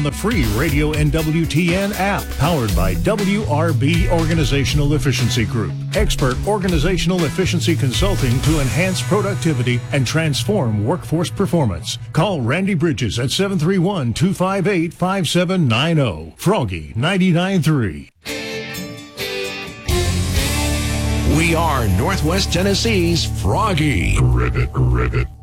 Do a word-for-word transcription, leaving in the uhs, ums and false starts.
on the free Radio N W T N app, powered by W R B Organizational Efficiency Group. Expert organizational efficiency consulting to enhance productivity and transform workforce performance. Call Randy Bridges at seven three one, two five eight, five seven nine zero. Froggy ninety-nine point three. We are Northwest Tennessee's Froggy. Ribbit, ribbit.